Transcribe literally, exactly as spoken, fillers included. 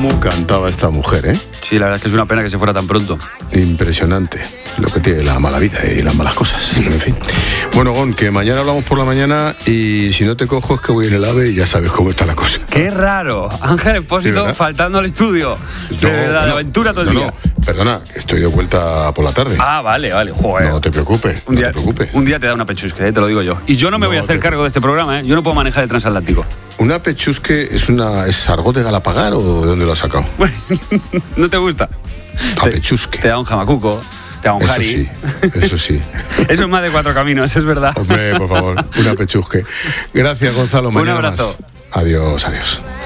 cómo cantaba esta mujer, ¿eh? Sí, la verdad es que es una pena que se fuera tan pronto. Impresionante lo que tiene la mala vida y las malas cosas. En fin. Bueno, Gon, que mañana hablamos por la mañana y si no te cojo es que voy en el AVE y ya sabes cómo está la cosa. ¡Qué raro! Ángel Expósito ¿Sí, faltando al estudio. No, de verdad, no, de aventura todo el no, día. No, perdona, estoy de vuelta por la tarde. Ah, vale, vale. Joder. No te preocupes, un no día, te preocupes. Un día te da una pechusca, ¿eh? Te lo digo yo. Y yo no me No, voy a hacer te... cargo de este programa, ¿eh? Yo no puedo manejar el transatlántico. ¿Una pechusque es una es argot de Galapagar o de dónde lo has sacado? ¿No te gusta? A pechusque. Te da un jamacuco, te da un eso jari. Sí, eso sí. Eso es más de cuatro caminos, es verdad. Hombre, por favor, una pechusque. Gracias, Gonzalo. Mañana un abrazo. más. Adiós, adiós.